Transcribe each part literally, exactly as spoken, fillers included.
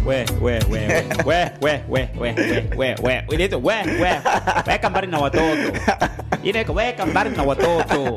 we we we we we we we we we inaitwa we we weka mbali na watoto, inaitwa weka mbali na watoto.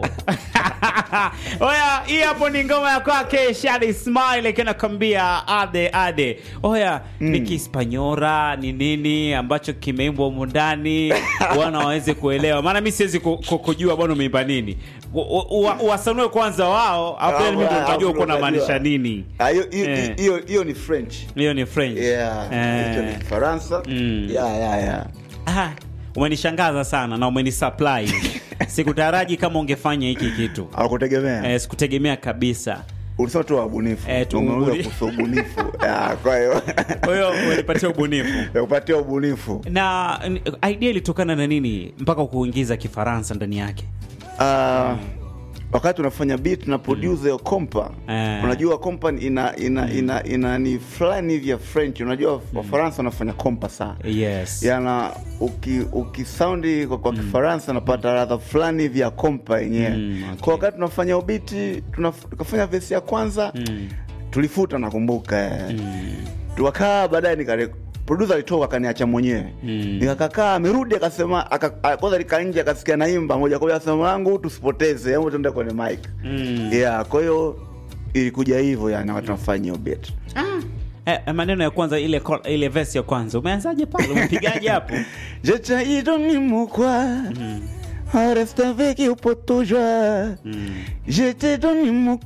Oya, hii hapo ni ngoma ya kwake Shady Smile kana kambia ade ade. Oya, mm. ni Kispanyora ni nini ambacho kimeimbwa huko ndani wana waweze kuelewa. Maana mimi siwezi kujua bwana umeimba nini. Wasanue kwanza wao, hapo mimi ndo nitajua uko na maanisha nini. Hiyo hiyo hiyo ni French. Hiyo ni French. Yeah. Hiyo ni Faransa. Yeah, yeah, yeah. Ah, umenishangaza sana na umenisupply. Sikutaraji kama ungefanya hiki kitu. Hakutegemea. Eh, sikutegemea kabisa. Ulisema tu ubunifu. Eh, tumeuza ubunifu. Ah, kwa hiyo. Kwa hiyo ulipatia ubunifu. Ulipatia ubunifu. Na idea ilitokana na nini mpaka kuingiza Kifaransa ndani yake? Ah, uh, wakati unafanya beat na producer ya kompa, uh, unajua kompa ina ina ina, ina ni fulani vya French, unajua Wafaransa wanafanya kompa sana. Yes. Yana uki ukisoundi kwa, kwa mm. Kifaransa napata ladha fulani vya kompa yenyewe. Mm, okay. Kwa wakati tunafanya beat tunafanya verse ya kwanza mm. tulifuta nakumbuka. Mm. Tukakaa baadaye nikale producer alitoka akaniacha mwenyewe. Mm. Nikakaa amerudi akasema kwanza lika nje akasikia naimba moja kwa moja sema langu tusipoteze hebu tuende kwenye mic. Mm. Yeah, kwa hiyo ilikuja hivyo yani watu wanafanya hiyo beat. Ah. Eh, maneno ya kwanza ile ile verse ya kwanza umeanzaje pale umepigaje hapo? Je t'ai donné mon quoi. Mm. Reste avec you pour toujours. Mm. Je t'ai donné mon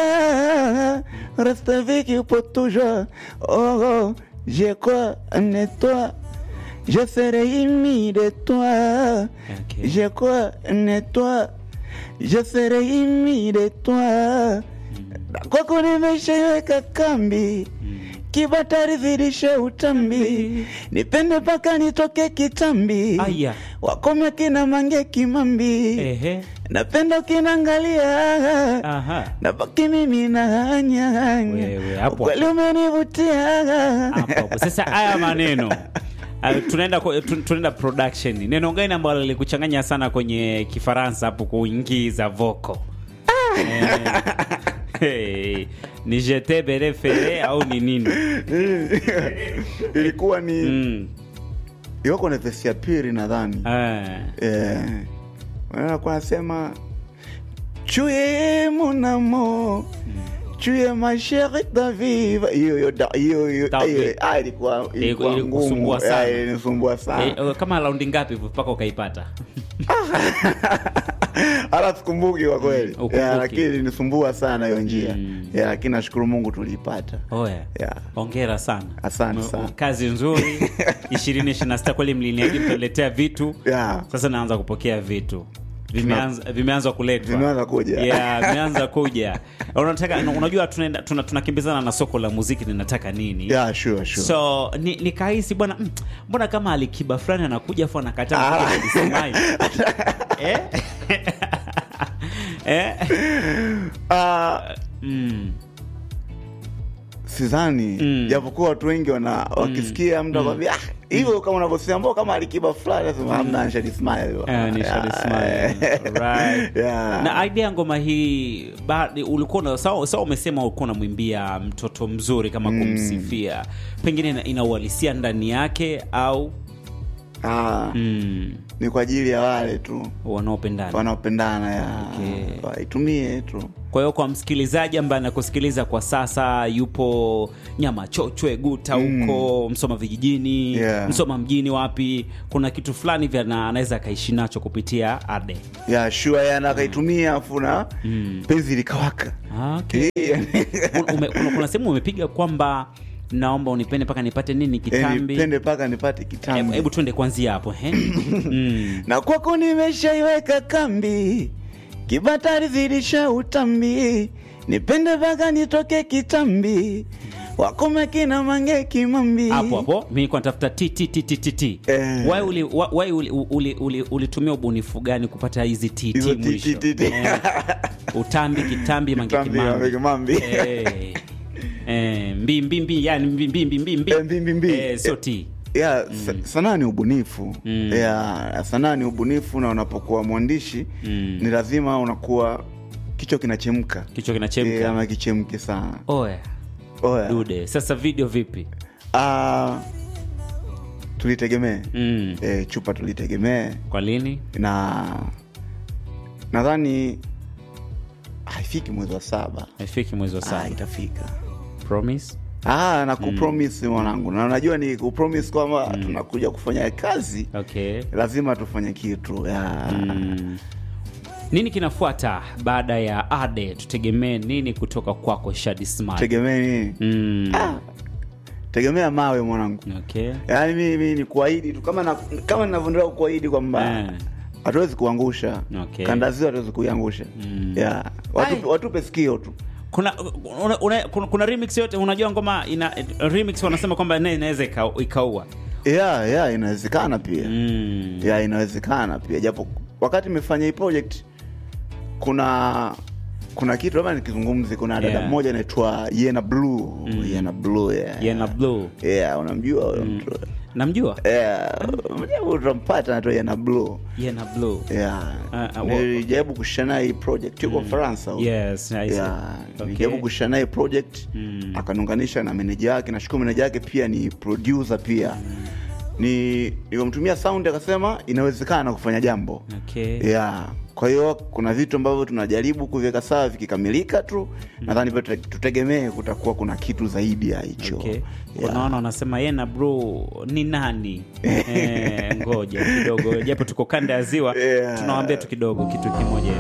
quoi. Reste avec you pour toujours. Oh, oh. Je crois en toi, je serai ému de toi. Okay. Je crois en toi, je serai ému de toi. Mm. Kwa kunimeshaweka kambi, mm. kibatari zidishe utambi, nipende paka nitoke kitambi. Aya. Wakome kina mange kimambi. Ehe. Napenda kinangalia. Aha. Nabaki mimi na hanya. Wewe hapo. Kweli umenivutia. Hapo. Sasa haya maneno. Uh, tunaenda tunaenda production. Neno gani ambalo lilikuchanganya sana kwenye Kifaransa hapo kuingiza vocal? eh, hey, ni je t'ai préféré au ni nini? Ilikuwa ni mm. Yoko na verse ya pili nadhani. Eh. Eh. Wanakuwa nasema tu es mon amour. Tu es ma chérie ta vive. Hiyo hiyo hiyo hiyo ah ilikuwa ilikuwa ngumu sana. Ilisumbua sana. Eh, kama raundi ngapi mpaka ukaipata? Ala sikumbuki kwa kweli. Yeah, lakini nisumbua sana hiyo njia. Mm. Yeah, lakini nashukuru Mungu tulipata. Oh yeah. Yeah. Hongera sana. Asante sana. Kazi nzuri. ishirini ishirini na sita kweli mliniaje mtaletea vitu. Yeah. Sasa naanza kupokea vitu. Vimeanza vimeanza kuletwa. Vimeanza kuja. Yeah, vimeanza kuja. Unataka unajua tunaenda tuna, tunakimbizana na soko la muziki ninataka nini? Yeah, sure sure. So ni nikahisi bwana mbona kama Alikiba fulani anakuja afu anakataa kuja Smile. Eh? Eh? Ah, mm. Sidhani japokuwa watu wengi wana wakisikia mtu akwambia hivyo kama unavyosema mbona kama Alikiba fulani lazima hamna Shady Smile. Eh, ni Shady Smile. Right. Yeah. Na idea ngoma hii baada ulikuwa na sawa sawa umesema ulikuwa unamwimbia mtoto mzuri kama mm. kumsifia. Pengine ina uhalisia ndani yake au ah mm. ni kwa ajili ya wale tu wanaopendana. Wanaopendana ya. Okay. Waitumie tu. Kwa hiyo kwa msikilizaji ambaye anakusikiliza kwa sasa yupo Nyama Chochwe Guta huko mm. Msoma vijijini, yeah. Msoma mjini wapi, kuna kitu fulani vya anaweza kaishi nacho kupitia Ade. Yeah, sure yana akaitumia afu na mm. penzi likawaka. Okay. Ume, kuna, kuna sehemu umepiga kwamba naomba unipende paka nipate nini kitambi. Nipende paka nipate kitambi. Hebu twende kuanzia hapo, he? mm. Na kwako nimeshaiweka kambi. Kibatari zidisha utambi. Nipende paka nitoke kitambi. Wakome kina mange kimambi. Hapo hapo mimi kwa natafuta ti ti ti ti ti. Eh. Why uli why uli uli uli ulitumia ubunifu gani kupata hizi ti ti mwisho? Eh. Utambi kitambi mange kimambi. Eh. Eh, mbi mbi mbi yani mbi mbi mbi mbi mbi mbi eh so ti yeah, mm. sanaa ni ubunifu. Mm. Yeah, sanaa ni ubunifu na unapokuwa mwandishi mm. ni lazima unakuwa kichwa kinachemka. Kichwa kinachemka. Yeah, ama kichemke sana. Oya. Oya. Dude, sasa video vipi? Ah, tulitegemea. Mm. Eh, chupa tulitegemea. Kwa lini? Na nadhani haifiki mwezi wa saba. Haifiki mwezi wa saba. Ah, itafika. Promise? Ah, na kupromise mm. mwanangu. Na unajua ni kupromise kwamba mm. tunakuja kufanya kazi. Okay. Lazima tufanye kitu. Yeah. Mm. Nini kinafuata baada ya Ade? Tutegemee nini kutoka kwako Shady Smile? Tegemea nini? Mm. Ah. Tegemea mawe mwanangu. Okay. Yaani mimi ni kuahidi tu kama na, kama ninavyoendelea kuahidi kwamba yeah. hatuwezi kuangusha. Okay. Kandazi hatuwezi kuiangusha. Mm. Yeah. Watu watupe sikio tu. Kuna una, una, kuna, kuna remix yote unajua ngoma ina remix wanasema kwamba inaweza ikaua. Yeah, yeah, inawezekana pia. Mm. Yeah, inawezekana pia. Japo wakati nimefanya hii project kuna kuna kitu labda nikizungumzie, kuna dada yeah. mmoja anaitwa Yena Blue. Mm. Yena Blue. Yeah. Yena Blue. Yeah, unamjua huyo mm. mtu? Namjua. Yeah, mjaribu utampata anaitwa Yena Blue. Yena Blue. Yeah. Uh, uh, nilijaribu kushana hii project yuko mm. Faransa. Yes, I see. Yeah. Okay. Nilijaribu kushana hii project mm. akanunganisha na manager yake. Nashukuru manager yake pia ni producer pia. Mm. Ni nilimtumia sound akasema inawezekana kufanya jambo. Okay. Yeah. Kwa hiyo kuna vitu ambavyo tunajaribu kuviweka sawa, vikikamilika tu mm. nadhani tutegemee kutakuwa kuna kitu zaidi ya hicho. Okay. Yeah. Unaona wanasema Yena bro ni nani? eh, ngoja kidogo japo tuko kanda ya ziwa yeah. tunawaambia tu kidogo kitu kimoja.